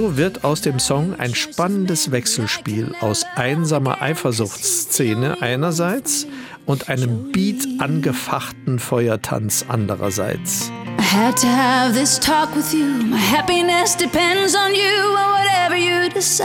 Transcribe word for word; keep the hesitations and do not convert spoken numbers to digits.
So wird aus dem Song ein spannendes Wechselspiel aus einsamer Eifersuchtsszene einerseits und einem Beat angefachten Feuertanz andererseits. I had to have this talk with you. My happiness depends on you, or whatever you decide.